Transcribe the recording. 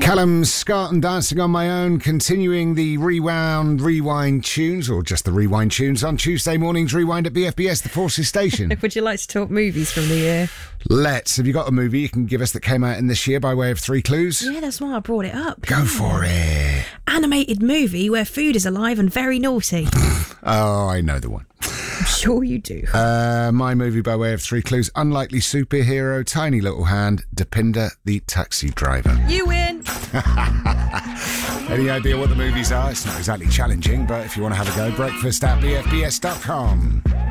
Callum Scott and Dancing on My Own, continuing the rewind tunes, or just the rewind tunes, on Tuesday morning's Rewind at BFBS, the Forces Station. Would you like to talk movies from the year? Let's. Have you got a movie you can give us that came out in this year by way of 3 clues? Yeah, that's why I brought it up. Go for it. Animated movie where food is alive and very naughty. Oh, I know the one. I'm sure you do. My movie by way of 3 clues: Unlikely Superhero, Tiny Little Hand, Depinder the Taxi Driver. You win. Any idea what the movies are? It's not exactly challenging, but if you want to have a go, breakfast at bfbs.com.